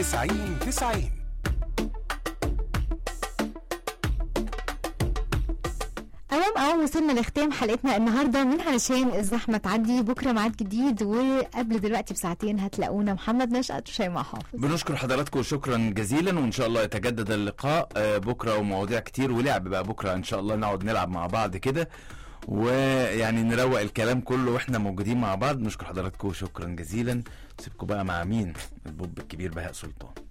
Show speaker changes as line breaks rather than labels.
90-90.
وصلنا لختام حلقتنا النهارده من علشان الزحمه تعدي. بكره ميعاد جديد، وقبل دلوقتي بساعتين هتلاقونا محمد نشأت وشيماء حافظ.
بنشكر حضراتكم شكرا جزيلا، وان شاء الله يتجدد اللقاء بكره، ومواضيع كتير ولعب بقى بكره ان شاء الله، نقعد نلعب مع بعض كده، ويعني نروق الكلام كله واحنا موجودين مع بعض. نشكر حضراتكم شكرا جزيلا. سيبكم بقى مع مين؟ البوب الكبير بهاء سلطان.